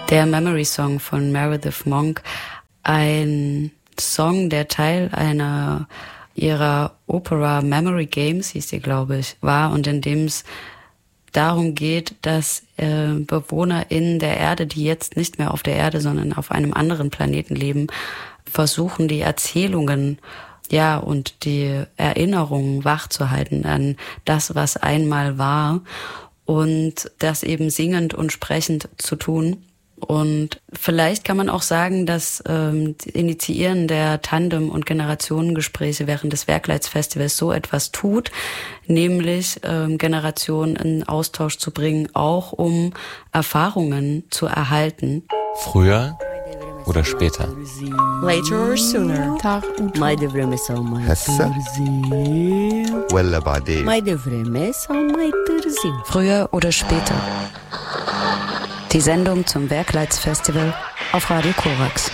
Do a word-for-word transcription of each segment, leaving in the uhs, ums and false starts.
Der Memory Song von Meredith Monk, ein Song, der Teil einer ihrer Opera Memory Games, hieß sie, glaube ich, war, und in dem es darum geht, dass äh, Bewohner in der Erde, die jetzt nicht mehr auf der Erde, sondern auf einem anderen Planeten leben, versuchen, die Erzählungen, ja, und die Erinnerungen wachzuhalten an das, was einmal war, und das eben singend und sprechend zu tun. Und vielleicht kann man auch sagen, dass ähm, das Initiieren der Tandem- und Generationengespräche während des Werkleitsfestivals so etwas tut, nämlich ähm, Generationen in Austausch zu bringen, auch um Erfahrungen zu erhalten. Früher oder später? Later or sooner. هسه ولا بعدين؟ Früher oder später. Die Sendung zum Werkleitsfestival auf Radio Korax.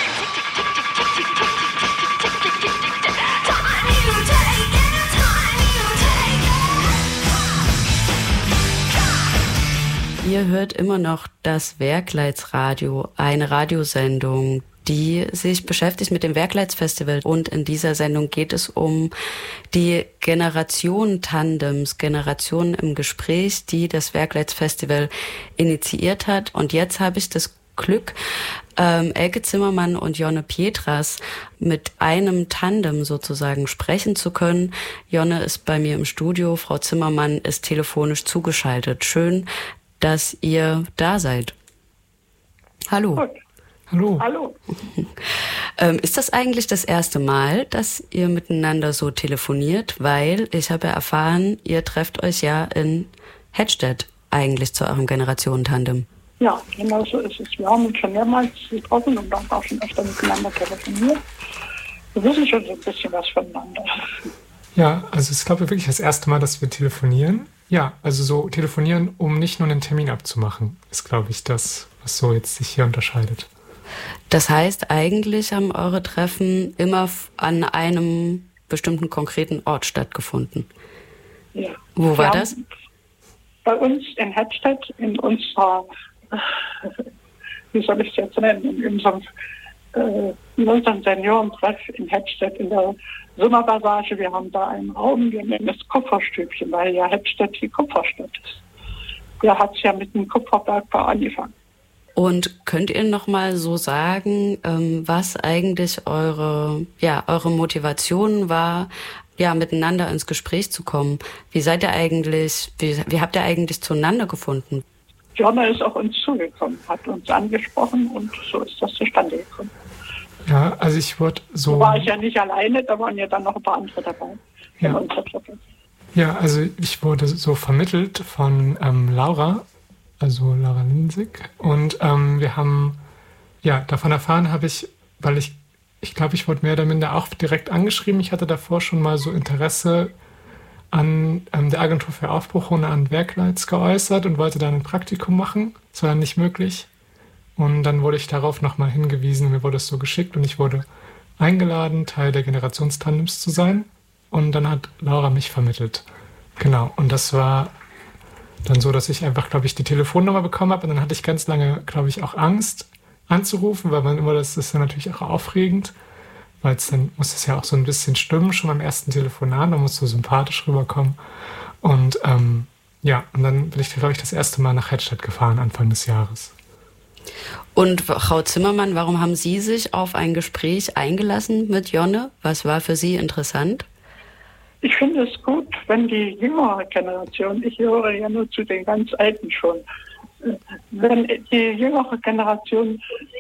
Ihr hört immer noch das Werkleitsradio, eine Radiosendung, die sich beschäftigt mit dem Werkleitsfestival. Und in dieser Sendung geht es um die Generationen-Tandems, Generationen im Gespräch, die das Werkleitsfestival initiiert hat. Und jetzt habe ich das Glück, ähm, Elke Zimmermann und Jonne Pietras mit einem Tandem sozusagen sprechen zu können. Jonne ist bei mir im Studio, Frau Zimmermann ist telefonisch zugeschaltet. Schön, dass ihr da seid. Hallo. Gut. Hallo. Hallo. ähm, ist das eigentlich das erste Mal, dass ihr miteinander so telefoniert? Weil ich habe ja erfahren, ihr trefft euch ja in Hedstedt eigentlich zu eurem Generationentandem. Ja, genau so ist es. Wir haben uns schon mehrmals getroffen und auch schon öfter miteinander telefoniert. Wir wissen schon so ein bisschen was voneinander. Ja, also es ist, glaube ich, wirklich das erste Mal, dass wir telefonieren. Ja, also so telefonieren, um nicht nur einen Termin abzumachen, ist, glaube ich, das, was so jetzt sich hier unterscheidet. Das heißt, eigentlich haben eure Treffen immer an einem bestimmten konkreten Ort stattgefunden. Ja. Wo Wir war haben das? Bei uns in Hedstedt, in unserer, wie soll ich es jetzt nennen, in unserem, äh, in unserem Seniorentreff in Hedstedt in der Sommerpassage. Wir haben da einen Raum, wir nennen es Kupferstübchen, weil ja Hedstedt die Kupferstadt ist. Der hat es ja mit dem Kupferbergbau angefangen. Und könnt ihr noch mal so sagen, ähm, was eigentlich eure, ja, eure Motivation war, ja, miteinander ins Gespräch zu kommen? Wie seid ihr eigentlich, wie, wie habt ihr eigentlich zueinander gefunden? Jonne ist auf uns zugekommen, hat uns angesprochen und so ist das zustande gekommen. Ja, also ich wurde so... Da war ich ja nicht alleine, da waren ja dann noch ein paar andere dabei. Ja, ja, also ich wurde so vermittelt von ähm, Laura, also Laura Linsig. Und ähm, wir haben, ja, davon erfahren habe ich, weil ich, ich glaube, ich wurde mehr oder minder auch direkt angeschrieben. Ich hatte davor schon mal so Interesse an ähm, der Agentur für Aufbruchungen an Werkleits geäußert und wollte dann ein Praktikum machen. Das war dann nicht möglich. Und dann wurde ich darauf nochmal hingewiesen, mir wurde es so geschickt und ich wurde eingeladen, Teil der Generationstandems zu sein. Und dann hat Laura mich vermittelt. Genau, und das war dann so, dass ich einfach, glaube ich, die Telefonnummer bekommen habe. Und dann hatte ich ganz lange, glaube ich, auch Angst anzurufen, weil man immer, das ist ja natürlich auch aufregend, weil es dann muss es ja auch so ein bisschen stimmen, schon beim ersten Telefonat, da musst du sympathisch rüberkommen. Und ähm, ja, und dann bin ich, glaube ich, das erste Mal nach Hedstedt gefahren, Anfang des Jahres. Und Frau Zimmermann, warum haben Sie sich auf ein Gespräch eingelassen mit Jonne? Was war für Sie interessant? Ich finde es gut, wenn die jüngere Generation, ich höre ja nur zu den ganz Alten schon, wenn die jüngere Generation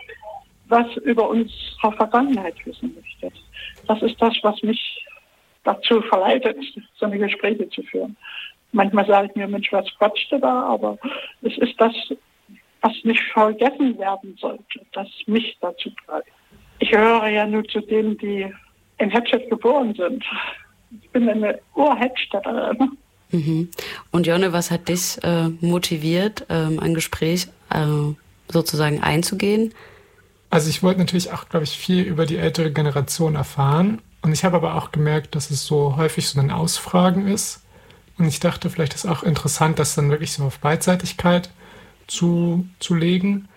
was über unsere Vergangenheit wissen möchte. Das ist das, was mich dazu verleitet, so eine Gespräche zu führen. Manchmal sage ich mir, Mensch, was quatscht du da? Aber es ist das, was nicht vergessen werden sollte, das mich dazu treibt. Ich gehöre ja nur zu denen, die in Hedstedt geboren sind. Ich bin eine Ur-Hedstädterin. Mhm. Und Jonne, was hat dich äh, motiviert, ähm, ein Gespräch äh, sozusagen einzugehen? Also ich wollte natürlich auch, glaube ich, viel über die ältere Generation erfahren. Und ich habe aber auch gemerkt, dass es so häufig so ein Ausfragen ist. Und ich dachte, vielleicht ist es auch interessant, das dann wirklich so auf Beidseitigkeit zu, zu legen.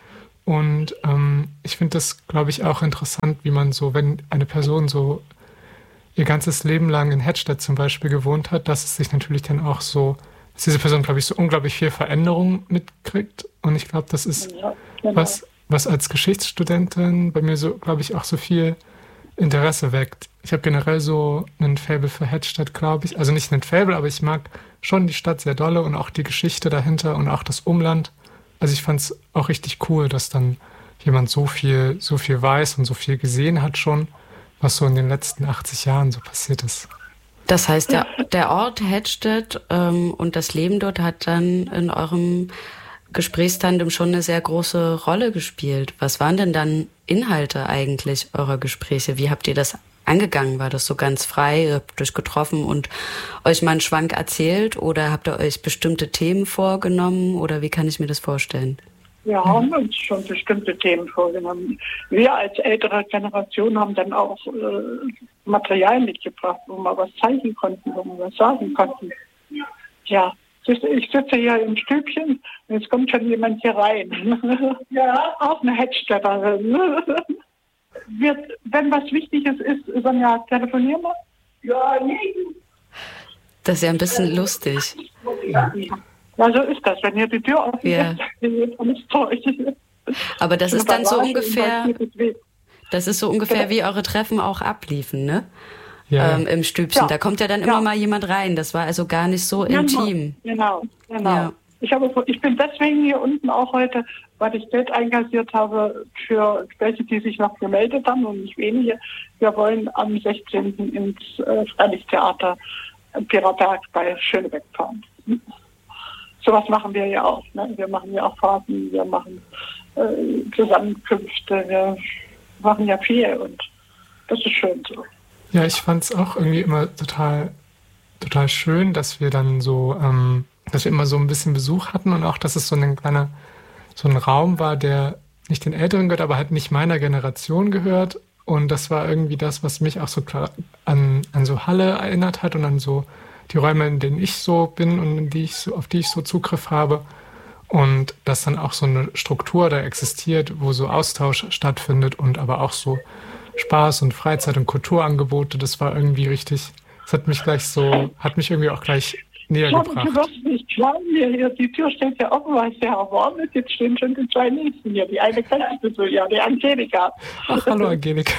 Und ähm, ich finde das, glaube ich, auch interessant, wie man so, wenn eine Person so ihr ganzes Leben lang in Hedstedt zum Beispiel gewohnt hat, dass es sich natürlich dann auch so, dass diese Person, glaube ich, so unglaublich viel Veränderung mitkriegt. Und ich glaube, das ist Ja, genau. was, was als Geschichtsstudentin bei mir so, glaube ich, auch so viel Interesse weckt. Ich habe generell so einen Faible für Hedstedt, glaube ich. Also nicht einen Faible, aber ich mag schon die Stadt sehr dolle und auch die Geschichte dahinter und auch das Umland. Also ich fand es auch richtig cool, dass dann jemand so viel, so viel weiß und so viel gesehen hat schon, was so in den letzten achtzig Jahren so passiert ist. Das heißt, der, der Ort Hedstedt ähm, und das Leben dort hat dann in eurem Gesprächstandem schon eine sehr große Rolle gespielt. Was waren denn dann Inhalte eigentlich eurer Gespräche? Wie habt ihr das angegangen? War das so ganz frei, ihr habt euch getroffen und euch mal einen Schwank erzählt oder habt ihr euch bestimmte Themen vorgenommen oder wie kann ich mir das vorstellen? Wir haben uns schon bestimmte Themen vorgenommen. Wir als ältere Generation haben dann auch äh, Material mitgebracht, wo wir was zeigen konnten, wo wir was sagen konnten. Ja, ich sitze hier im Stübchen und jetzt kommt schon jemand hier rein. Ja, auch eine Hedstedterin. Wir, wenn was Wichtiges ist, Sonja, telefonieren wir? Ja, nee. Das ist ja ein bisschen lustig. Ja, so ist das. Wenn hier die Tür offen Ja. ist, dann ist es Aber das ist dann so Überraschung, ungefähr, was geht es weh. das ist so ungefähr wie eure Treffen auch abliefen, ne? Ja, Ähm, Im Stübchen. Ja. Da kommt ja dann immer Ja. mal jemand rein. Das war also gar nicht so Genau, intim. Genau, genau. Ja. Ich, habe, ich bin deswegen hier unten auch heute, weil ich Geld einkassiert habe für welche, die sich noch gemeldet haben und nicht wenige. Wir wollen am sechzehnten ins äh, Freilichttheater Piraberg bei Schönebeck fahren. Sowas machen wir ja auch. Ne? Wir machen ja auch Fahrten, wir machen äh, Zusammenkünfte, wir machen ja viel und das ist schön so. Ja, ich fand es auch irgendwie immer total, total schön, dass wir dann so, ähm, dass wir immer so ein bisschen Besuch hatten und auch, dass es so ein kleiner, so ein Raum war, der nicht den Älteren gehört, aber halt nicht meiner Generation gehört. Und das war irgendwie das, was mich auch so klar an, an so Halle erinnert hat und an so die Räume, in denen ich so bin und in die ich so, auf die ich so Zugriff habe. Und dass dann auch so eine Struktur da existiert, wo so Austausch stattfindet und aber auch so Spaß und Freizeit und Kulturangebote. Das war irgendwie richtig, das hat mich gleich so, hat mich irgendwie auch gleich näher Ja, gebracht. du wirst nicht glauben, hier, hier, die Tür steht ja offen, weil es ja warm ist. Jetzt stehen schon die zwei Nächsten hier. Die eine kennst du so, ja, die Angelika. Ach, hallo Angelika.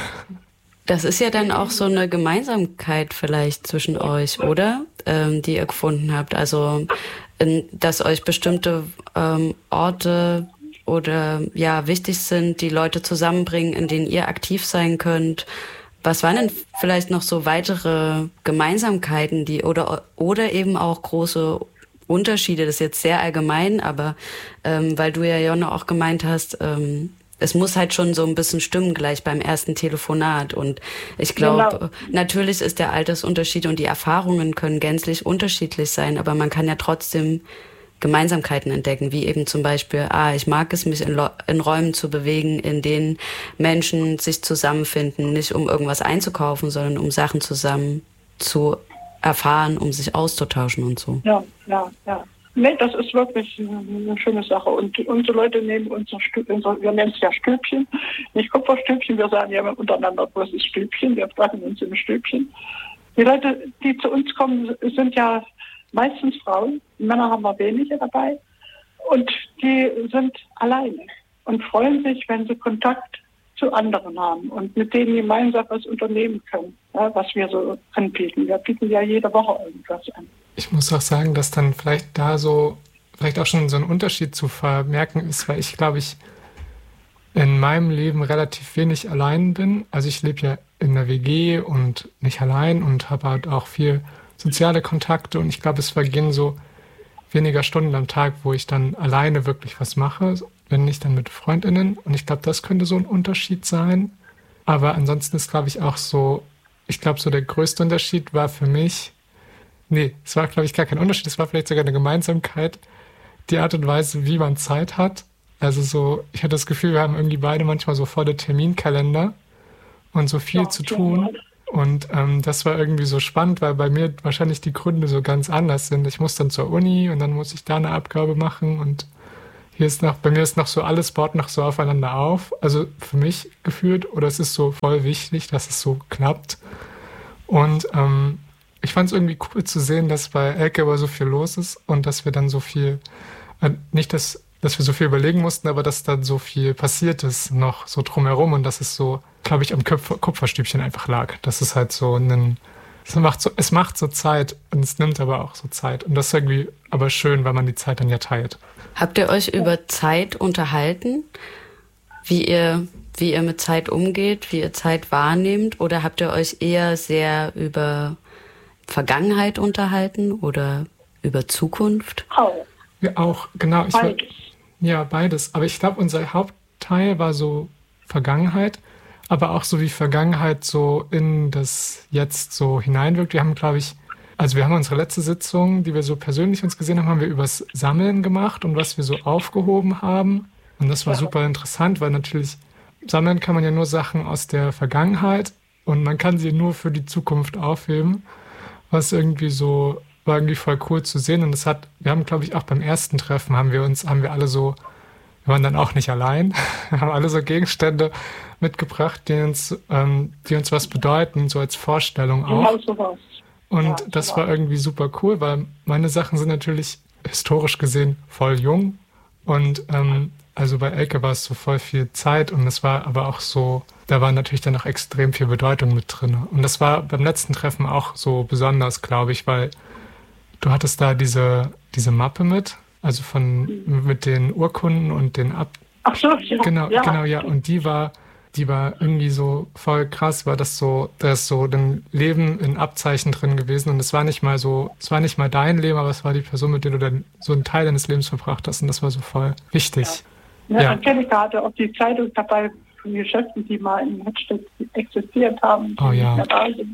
Das ist ja dann auch so eine Gemeinsamkeit vielleicht zwischen euch, oder? Ähm, die ihr gefunden habt. Also, in, dass euch bestimmte ähm, Orte oder ja wichtig sind, die Leute zusammenbringen, in denen ihr aktiv sein könnt. Was waren denn vielleicht noch so weitere Gemeinsamkeiten, die oder oder eben auch große Unterschiede? Das ist jetzt sehr allgemein, aber ähm, weil du ja Jonna auch gemeint hast, ähm, es muss halt schon so ein bisschen stimmen gleich beim ersten Telefonat. Und ich glaube, Genau. natürlich ist der Altersunterschied und die Erfahrungen können gänzlich unterschiedlich sein, aber man kann ja trotzdem Gemeinsamkeiten entdecken, wie eben zum Beispiel, ah, ich mag es, mich in, Lo- in Räumen zu bewegen, in denen Menschen sich zusammenfinden, nicht um irgendwas einzukaufen, sondern um Sachen zusammen zu erfahren, um sich auszutauschen und so. Ja, ja, ja. Nee, das ist wirklich eine schöne Sache. Und unsere Leute nehmen unser Stübchen, wir nennen es ja Stübchen, nicht Kupferstübchen, wir sagen ja untereinander bloßes Stübchen, wir treffen uns im Stübchen. Die Leute, die zu uns kommen, sind ja meistens Frauen, Männer haben wir wenige dabei und die sind alleine und freuen sich, wenn sie Kontakt zu anderen haben und mit denen gemeinsam was unternehmen können, ja, was wir so anbieten. Wir bieten ja jede Woche irgendwas an. Ich muss auch sagen, dass dann vielleicht da so, vielleicht auch schon so ein Unterschied zu vermerken ist, weil ich glaube ich in meinem Leben relativ wenig allein bin. Also ich lebe ja in einer W G und nicht allein und habe halt auch viel soziale Kontakte und ich glaube, es vergehen so weniger Stunden am Tag, wo ich dann alleine wirklich was mache, wenn nicht dann mit FreundInnen. Und ich glaube, das könnte so ein Unterschied sein. Aber ansonsten ist, glaube ich, auch so, ich glaube, so der größte Unterschied war für mich, nee, es war, glaube ich, gar kein Unterschied, es war vielleicht sogar eine Gemeinsamkeit, die Art und Weise, wie man Zeit hat. Also so, ich hatte das Gefühl, wir haben irgendwie beide manchmal so volle Terminkalender und so viel Ja, zu tun. Und ähm, das war irgendwie so spannend, weil bei mir wahrscheinlich die Gründe so ganz anders sind. Ich muss dann zur Uni und dann muss ich da eine Abgabe machen und hier ist noch, bei mir ist noch so, alles baut noch so aufeinander auf. Also für mich gefühlt, oder es ist so voll wichtig, dass es so klappt. Und ähm, ich fand es irgendwie cool zu sehen, dass bei Elke aber so viel los ist und dass wir dann so viel, äh, nicht, dass, dass wir so viel überlegen mussten, aber dass dann so viel passiert ist noch so drumherum und dass es so, glaube ich, am Kupfer, Kupferstübchen einfach lag. Das ist halt so ein, es macht so, es macht so Zeit und es nimmt aber auch so Zeit. Und das ist irgendwie aber schön, weil man die Zeit dann ja teilt. Habt ihr euch über Zeit unterhalten? Wie ihr, wie ihr mit Zeit umgeht, wie ihr Zeit wahrnehmt? Oder habt ihr euch eher sehr über Vergangenheit unterhalten oder über Zukunft? Auch. Ja, auch, genau. Ich Beides. War, ja, beides. Aber ich glaube, unser Hauptteil war so Vergangenheit, aber auch so wie Vergangenheit so in das Jetzt so hineinwirkt. Wir haben, glaube ich, also wir haben unsere letzte Sitzung, die wir so persönlich uns gesehen haben, haben wir übers Sammeln gemacht und was wir so aufgehoben haben. Und das war ja super interessant, weil natürlich sammeln kann man ja nur Sachen aus der Vergangenheit und man kann sie nur für die Zukunft aufheben. Was irgendwie so, war irgendwie voll cool zu sehen. Und das hat, wir haben, glaube ich, auch beim ersten Treffen haben wir uns, haben wir alle so, wir waren dann auch nicht allein, wir haben alle so Gegenstände mitgebracht, die uns, ähm, die uns was bedeuten, so als Vorstellung auch. Genau sowas. Und Ja, das sowas. war irgendwie super cool, weil meine Sachen sind natürlich historisch gesehen voll jung. Und ähm, also bei Elke war es so voll viel Zeit und es war aber auch so, da war natürlich dann auch extrem viel Bedeutung mit drin. Und das war beim letzten Treffen auch so besonders, glaube ich, weil du hattest da diese, diese Mappe mit, also von mit den Urkunden und den Ab... Ach so, ja. Genau, ja. genau, ja. Und die war, die war irgendwie so voll krass, weil das so, da ist so ein Leben in Abzeichen drin gewesen. Und es war nicht mal so, es war nicht mal dein Leben, aber es war die Person, mit der du dann so einen Teil deines Lebens verbracht hast. Und das war so voll wichtig. Ja, ja. Ja. Dann kenne ich gerade auch die Zeitung dabei von Geschäften, die mal in Hedstedt existiert haben, die Oh ja. nicht mehr da sind.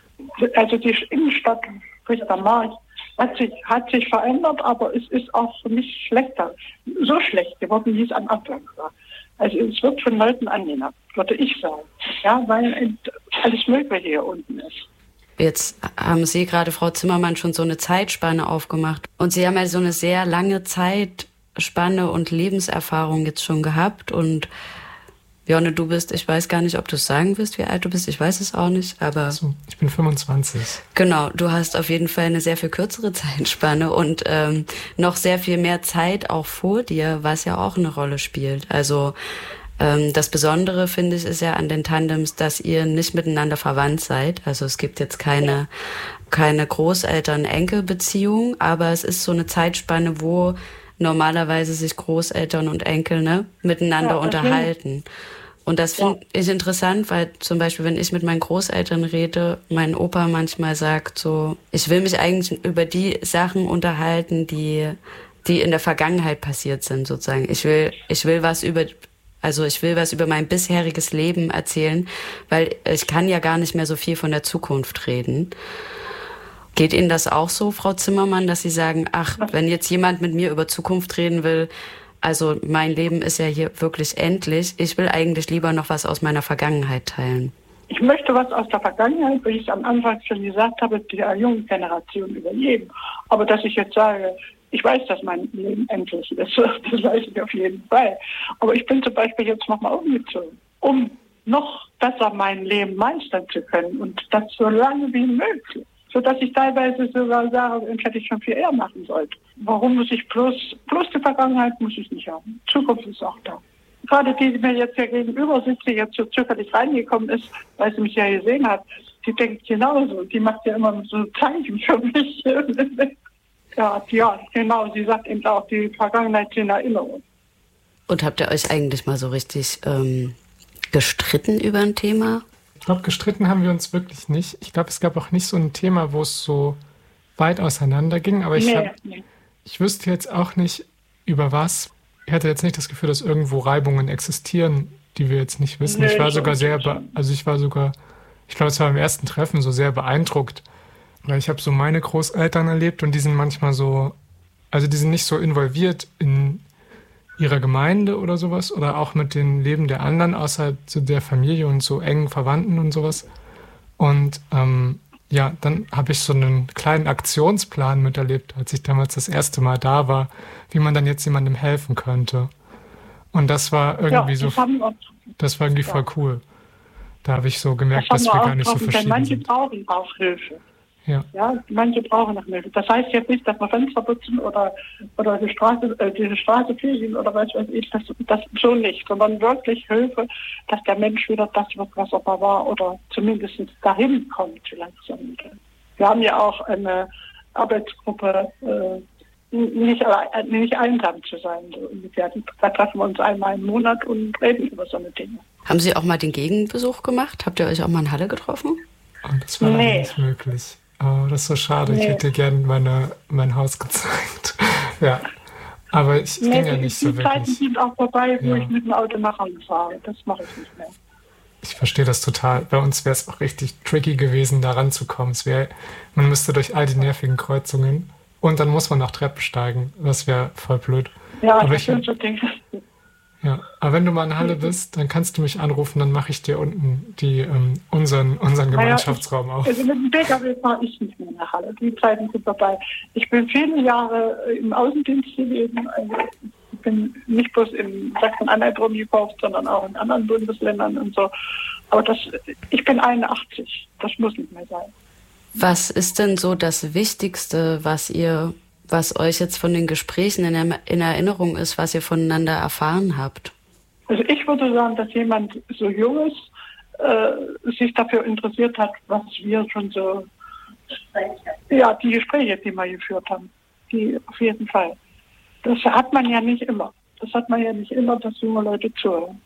Also die Innenstadt, Richter Markt, hat sich, hat sich verändert, aber es ist auch nicht schlechter, so schlecht geworden, wie es am Anfang war. Also es wird von Leuten angenommen, würde ich sagen. Ja, weil alles Mögliche hier unten ist. Jetzt haben Sie gerade, Frau Zimmermann, schon so eine Zeitspanne aufgemacht. Und Sie haben ja so eine sehr lange Zeitspanne und Lebenserfahrung jetzt schon gehabt. Und Jonne, du bist, ich weiß gar nicht, ob du es sagen wirst, wie alt du bist, ich weiß es auch nicht, aber... So, ich bin fünfundzwanzig. Genau, du hast auf jeden Fall eine sehr viel kürzere Zeitspanne und ähm, noch sehr viel mehr Zeit auch vor dir, was ja auch eine Rolle spielt. Also ähm, das Besondere, finde ich, ist ja an den Tandems, dass ihr nicht miteinander verwandt seid. Also es gibt jetzt keine, keine Großeltern-Enkel-Beziehung, aber es ist so eine Zeitspanne, wo normalerweise sich Großeltern und Enkel ne, miteinander Ja, unterhalten. Und das finde ich interessant, weil zum Beispiel, wenn ich mit meinen Großeltern rede, mein Opa manchmal sagt so, ich will mich eigentlich über die Sachen unterhalten, die, die in der Vergangenheit passiert sind, sozusagen. Ich will, ich will was über, also ich will was über mein bisheriges Leben erzählen, weil ich kann ja gar nicht mehr so viel von der Zukunft reden. Geht Ihnen das auch so, Frau Zimmermann, dass Sie sagen, ach, wenn jetzt jemand mit mir über Zukunft reden will, also mein Leben ist ja hier wirklich endlich. Ich will eigentlich lieber noch was aus meiner Vergangenheit teilen. Ich möchte was aus der Vergangenheit, wie ich es am Anfang schon gesagt habe, der jungen Generation überleben. Aber dass ich jetzt sage, ich weiß, dass mein Leben endlich ist, das weiß ich auf jeden Fall. Aber ich bin zum Beispiel jetzt nochmal umgezogen, um noch besser mein Leben meistern zu können und das so lange wie möglich. Sodass ich teilweise sogar sage, das hätte ich schon viel eher machen sollen. Warum muss ich bloß, bloß die Vergangenheit muss ich nicht haben. Zukunft ist auch da. Gerade die, die mir jetzt hier gegenüber sitzt, die jetzt so zögerlich reingekommen ist, weil sie mich ja gesehen hat, die denkt genauso. Die macht ja immer so Zeichen für mich. ja, ja, genau. Sie sagt eben auch, die Vergangenheit sind Erinnerungen. Und habt ihr euch eigentlich mal so richtig ähm, gestritten über ein Thema? Ich glaube, gestritten haben wir uns wirklich nicht. Ich glaube, es gab auch nicht so ein Thema, wo es so weit auseinander ging. Aber ich, Nee, hab, nee. ich wüsste jetzt auch nicht, über was. Ich hatte jetzt nicht das Gefühl, dass irgendwo Reibungen existieren, die wir jetzt nicht wissen. Nee, ich war ich sogar auch sehr, nicht. be- also ich war sogar, ich glaube, es war beim ersten Treffen so sehr beeindruckt. Weil ich habe so meine Großeltern erlebt und die sind manchmal so, also die sind nicht so involviert in ihrer Gemeinde oder sowas oder auch mit dem Leben der anderen außerhalb so der Familie und so engen Verwandten und sowas. Und ähm, ja, dann habe ich so einen kleinen Aktionsplan miterlebt, als ich damals das erste Mal da war, wie man dann jetzt jemandem helfen könnte. Und das war irgendwie ja, das so, auch, das war irgendwie ja. voll cool. Da habe ich so gemerkt, das dass wir, wir gar nicht so verschieden manche sind. Manche brauchen auch Hilfe. Ja. ja, manche brauchen noch Hilfe. Das heißt jetzt nicht, dass wir Fenster putzen oder, oder die Straße, äh, diese Straße fegen oder was weiß ich, das, das so nicht, sondern wirklich Hilfe, dass der Mensch wieder das wird, was er mal war oder zumindest dahin kommt vielleicht. Wir haben ja auch eine Arbeitsgruppe, äh, nicht, äh, nicht einsam zu sein. So ungefähr. Da treffen wir uns einmal im Monat und reden über so eine Dinge. Haben Sie auch mal den Gegenbesuch gemacht? Habt ihr euch auch mal in Halle getroffen? Oh, das war nee. nicht möglich. Oh, das ist so schade. Nee. Ich hätte gerne meine, mein Haus gezeigt. Ja, aber ich nee, ging ja nicht so wirklich. Die Zeiten sind auch vorbei, wo ja. ich mit dem Auto nach Hause fahre. Das mache ich nicht mehr. Ich verstehe das total. Bei uns wäre es auch richtig tricky gewesen, da ranzukommen. Es wär, man müsste durch all die nervigen Kreuzungen und dann muss man noch Treppen steigen. Das wäre voll blöd. Ja, aber das ich, sind so Dinge. Ja, aber wenn du mal in Halle bist, dann kannst du mich anrufen, dann mache ich dir unten die, ähm, unseren, unseren Gemeinschaftsraum naja, auf. Also mit dem P K W fahre ich nicht mehr nach Halle. Die Zeiten sind vorbei. Ich bin viele Jahre im Außendienst gewesen. Also ich bin nicht bloß in Sachsen-Anhalt rumgekauft, sondern auch in anderen Bundesländern und so. Aber das, ich bin einundachtzig. Das muss nicht mehr sein. Was ist denn so das Wichtigste, was ihr... was euch jetzt von den Gesprächen in, der, in Erinnerung ist, was ihr voneinander erfahren habt? Also ich würde sagen, dass jemand so Junges äh, sich dafür interessiert hat, was wir schon so... Ja, die Gespräche, die wir geführt haben. Die auf jeden Fall. Das hat man ja nicht immer. Das hat man ja nicht immer, dass junge Leute zuhören.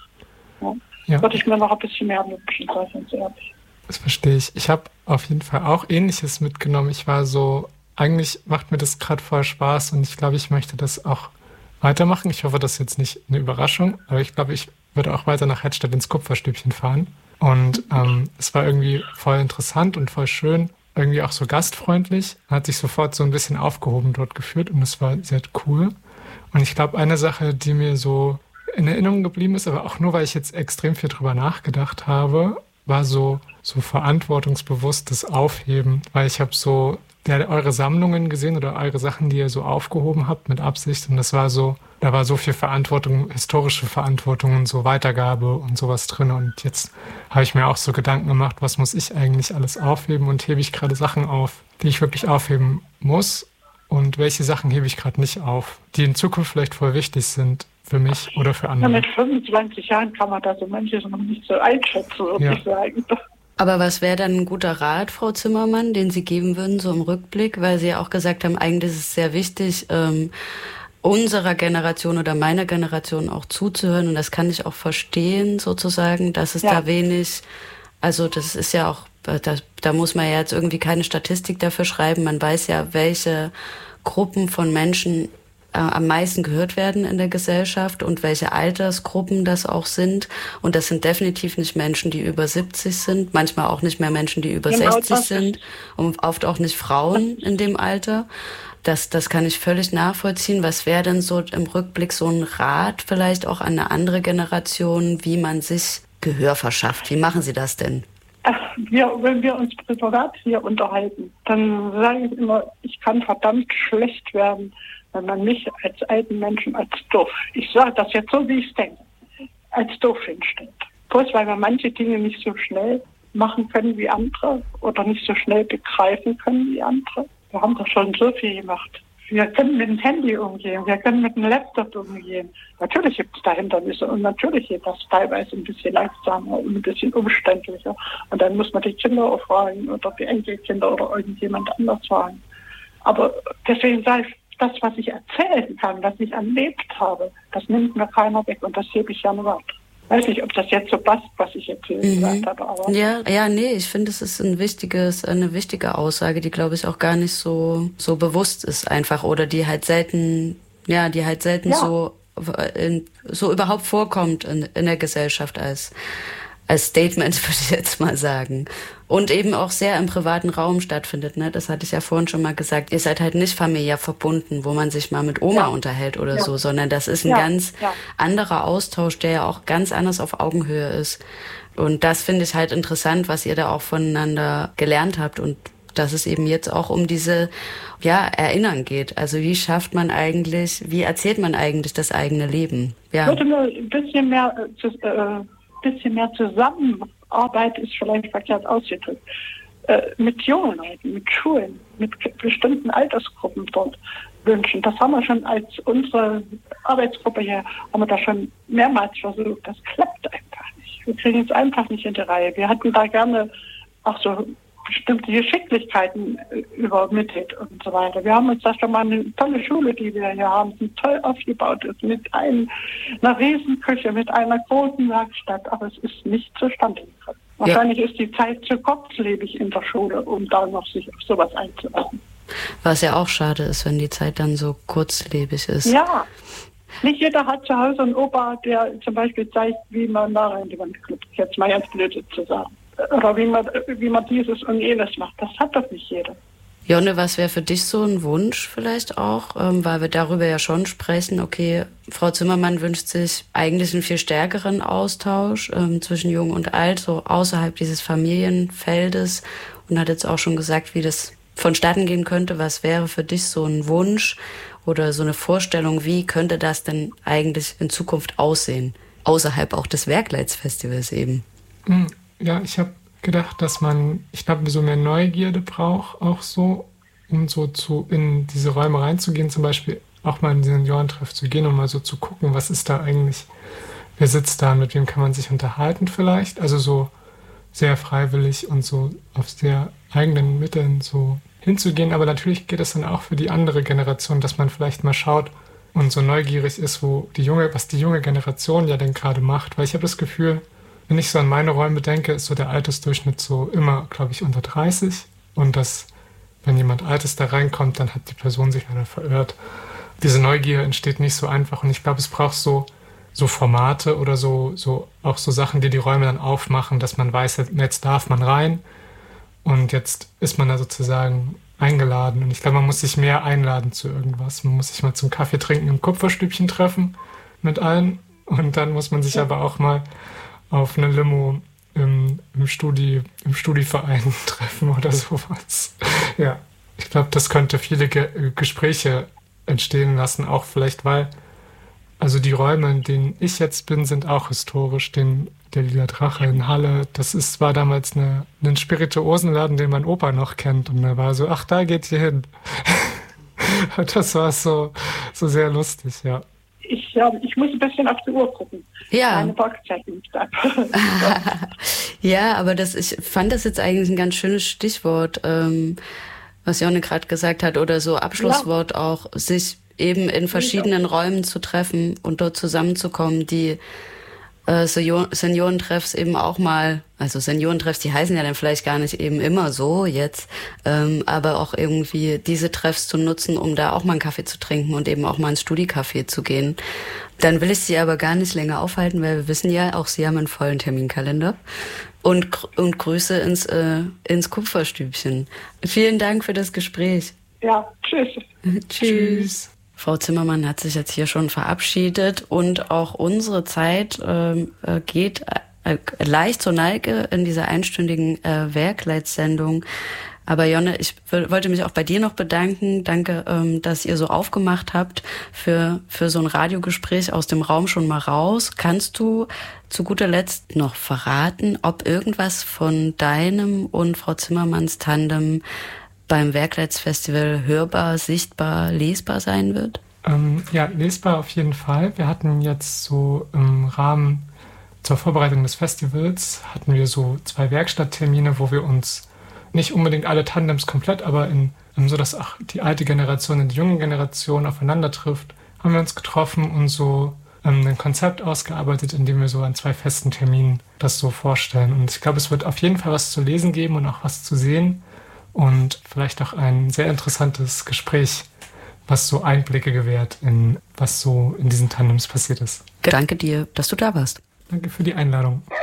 Ja. Ja. Würde ich mir noch ein bisschen mehr wünschen, sei ganz ehrlich. Das verstehe ich. Ich habe auf jeden Fall auch Ähnliches mitgenommen. Ich war so... Eigentlich macht mir das gerade voll Spaß und ich glaube, ich möchte das auch weitermachen. Ich hoffe, das ist jetzt nicht eine Überraschung, aber ich glaube, ich würde auch weiter nach Hettstedt ins Kupferstübchen fahren. Und ähm, es war irgendwie voll interessant und voll schön, irgendwie auch so gastfreundlich. Man hat sich sofort so ein bisschen aufgehoben dort gefühlt und es war sehr cool. Und ich glaube, eine Sache, die mir so in Erinnerung geblieben ist, aber auch nur, weil ich jetzt extrem viel drüber nachgedacht habe, war so, so verantwortungsbewusstes Aufheben, weil ich habe so ja, eure Sammlungen gesehen oder eure Sachen, die ihr so aufgehoben habt mit Absicht und das war so, da war so viel Verantwortung, historische Verantwortung und so Weitergabe und sowas drin und jetzt habe ich mir auch so Gedanken gemacht, was muss ich eigentlich alles aufheben und hebe ich gerade Sachen auf, die ich wirklich aufheben muss und welche Sachen hebe ich gerade nicht auf, die in Zukunft vielleicht voll wichtig sind für mich oder für andere. Ja, mit fünfundzwanzig Jahren kann man da so manches noch nicht so einschätzen, würde ja. ich sagen. Aber was wäre dann ein guter Rat, Frau Zimmermann, den Sie geben würden, so im Rückblick? Weil Sie ja auch gesagt haben, eigentlich ist es sehr wichtig, ähm, unserer Generation oder meiner Generation auch zuzuhören. Und das kann ich auch verstehen, sozusagen, dass es ja. da wenig, also das ist ja auch, da, da muss man ja jetzt irgendwie keine Statistik dafür schreiben. Man weiß ja, welche Gruppen von Menschen äh, am meisten gehört werden in der Gesellschaft und welche Altersgruppen das auch sind. Und das sind definitiv nicht Menschen, die über siebzig sind, manchmal auch nicht mehr Menschen, die über genau, sechzig sind und oft auch nicht Frauen in dem Alter. Das, das kann ich völlig nachvollziehen. Was wäre denn so im Rückblick so ein Rat vielleicht auch an eine andere Generation, wie man sich Gehör verschafft? Wie machen Sie das denn? Ach, wir, wenn wir uns privat hier unterhalten, dann sage ich immer, ich kann verdammt schlecht werden, wenn man mich als alten Menschen als doof, ich sage das jetzt so, wie ich es denke, als doof hinstellt. Bloß weil wir manche Dinge nicht so schnell machen können wie andere oder nicht so schnell begreifen können wie andere. Wir haben doch schon so viel gemacht. Wir können mit dem Handy umgehen, wir können mit dem Laptop umgehen. Natürlich gibt es da Hindernisse und natürlich geht das teilweise ein bisschen langsamer und ein bisschen umständlicher. Und dann muss man die Kinder auch fragen oder die Enkelkinder oder irgendjemand anders fragen. Aber deswegen sage ich, das, was ich erzählen kann, was ich erlebt habe, das nimmt mir keiner weg und das hebe ich ja nur ab. Ich weiß nicht, ob das jetzt so passt, was ich jetzt hier mhm. gesagt habe. Aber ja, ja, nee, ich finde, es ist ein wichtiges, eine wichtige Aussage, die, glaube ich, auch gar nicht so, so bewusst ist einfach oder die halt selten, ja, die halt selten ja. so, in, so überhaupt vorkommt in, in der Gesellschaft als, als Statement, würde ich jetzt mal sagen. Und eben auch sehr im privaten Raum stattfindet, ne? Das hatte ich ja vorhin schon mal gesagt. Ihr seid halt nicht familiär verbunden, wo man sich mal mit Oma ja. unterhält oder ja. so, sondern das ist ein ja. ganz ja. anderer Austausch, der ja auch ganz anders auf Augenhöhe ist. Und das finde ich halt interessant, was ihr da auch voneinander gelernt habt und dass es eben jetzt auch um diese, ja, Erinnern geht. Also wie schafft man eigentlich, wie erzählt man eigentlich das eigene Leben? Ja. Ich würde nur ein bisschen mehr, äh, bisschen mehr Zusammenarbeit ist vielleicht verkehrt ausgedrückt, äh, mit jungen Leuten, mit Schulen, mit bestimmten Altersgruppen dort wünschen. Das haben wir schon als unsere Arbeitsgruppe hier, haben wir da schon mehrmals versucht. Das klappt einfach nicht. Wir kriegen es einfach nicht in die Reihe. Wir hatten da gerne auch so bestimmte Geschicklichkeiten übermittelt und so weiter. Wir haben uns da schon mal eine tolle Schule, die wir hier haben, die toll aufgebaut ist, mit einem, einer Riesenküche, mit einer großen Werkstatt, aber es ist nicht zustande gekommen. Ja. Wahrscheinlich ist die Zeit zu kurzlebig in der Schule, um da noch sich auf sowas einzulassen. Was ja auch schade ist, wenn die Zeit dann so kurzlebig ist. Ja, nicht jeder hat zu Hause einen Opa, der zum Beispiel zeigt, wie man da rein die Wand klippt, jetzt mal ganz blöd zu sagen. Oder wie man, wie man dieses und jenes macht. Das hat doch nicht jeder. Jonne, was wäre für dich so ein Wunsch vielleicht auch? Ähm, weil wir darüber ja schon sprechen, okay, Frau Zimmermann wünscht sich eigentlich einen viel stärkeren Austausch ähm, zwischen Jung und Alt, so außerhalb dieses Familienfeldes und hat jetzt auch schon gesagt, wie das vonstatten gehen könnte. Was wäre für dich so ein Wunsch oder so eine Vorstellung, wie könnte das denn eigentlich in Zukunft aussehen? Außerhalb auch des Werkleitsfestivals eben. Mhm. Ja, ich habe gedacht, dass man, ich glaube, so mehr Neugierde braucht, auch so, um so zu in diese Räume reinzugehen, zum Beispiel auch mal in den Seniorentreff zu gehen und mal so zu gucken, was ist da eigentlich, wer sitzt da, mit wem kann man sich unterhalten vielleicht, also so sehr freiwillig und so auf sehr eigenen Mitteln so hinzugehen, aber natürlich geht es dann auch für die andere Generation, dass man vielleicht mal schaut und so neugierig ist, wo die junge, was die junge Generation ja denn gerade macht, weil ich habe das Gefühl, wenn ich so an meine Räume denke, ist so der Altersdurchschnitt so immer, glaube ich, unter dreißig. Und dass, wenn jemand Altes da reinkommt, dann hat die Person sich leider verirrt. Diese Neugier entsteht nicht so einfach. Und ich glaube, es braucht so, so Formate oder so, so auch so Sachen, die die Räume dann aufmachen, dass man weiß, jetzt darf man rein. Und jetzt ist man da sozusagen eingeladen. Und ich glaube, man muss sich mehr einladen zu irgendwas. Man muss sich mal zum Kaffee trinken im Kupferstübchen treffen mit allen. Und dann muss man sich ja. aber auch mal auf eine Limo im, im, Studi, im Studiverein treffen oder sowas. Ja, ich glaube, das könnte viele Ge- Gespräche entstehen lassen, auch vielleicht, weil also die Räume, in denen ich jetzt bin, sind auch historisch. Den, der Lila Drache in Halle, das ist, war damals eine, ein Spirituosenladen, den mein Opa noch kennt. Und er war so, ach, da geht ihr hin. Das war so, so sehr lustig, ja. Ich, ja, ich muss ein bisschen auf die Uhr gucken. Ja. Meine Parkzeit nicht ab. Ja, aber das, ich fand das jetzt eigentlich ein ganz schönes Stichwort, ähm, was Jonne gerade gesagt hat, oder so Abschlusswort ja. auch, sich eben in verschiedenen Räumen zu treffen und dort zusammenzukommen, die äh, Seniorentreffs eben auch mal, also Seniorentreffs, die heißen ja dann vielleicht gar nicht eben immer so jetzt, ähm, aber auch irgendwie diese Treffs zu nutzen, um da auch mal einen Kaffee zu trinken und eben auch mal ins Studi-Café zu gehen. Dann will ich Sie aber gar nicht länger aufhalten, weil wir wissen ja, auch Sie haben einen vollen Terminkalender. Und, und Grüße ins, äh, ins Kupferstübchen. Vielen Dank für das Gespräch. Ja, tschüss. Tschüss. Frau Zimmermann hat sich jetzt hier schon verabschiedet und auch unsere Zeit äh, geht äh, leicht zur Neige in dieser einstündigen äh, Werkleitsendung. Aber Jonne, ich w- wollte mich auch bei dir noch bedanken. Danke, ähm, dass ihr so aufgemacht habt für, für so ein Radiogespräch aus dem Raum schon mal raus. Kannst du zu guter Letzt noch verraten, ob irgendwas von deinem und Frau Zimmermanns Tandem beim Werkleitsfestival hörbar, sichtbar, lesbar sein wird? Ähm, ja, lesbar auf jeden Fall. Wir hatten jetzt so im Rahmen zur Vorbereitung des Festivals hatten wir so zwei Werkstatttermine, wo wir uns nicht unbedingt alle Tandems komplett, aber in, so, dass auch die alte Generation und die junge Generation aufeinander trifft, haben wir uns getroffen und so ähm, ein Konzept ausgearbeitet, in dem wir so an zwei festen Terminen das so vorstellen. Und ich glaube, es wird auf jeden Fall was zu lesen geben und auch was zu sehen und vielleicht auch ein sehr interessantes Gespräch, was so Einblicke gewährt in was so in diesen Tandems passiert ist. Danke dir, dass du da warst. Danke für die Einladung.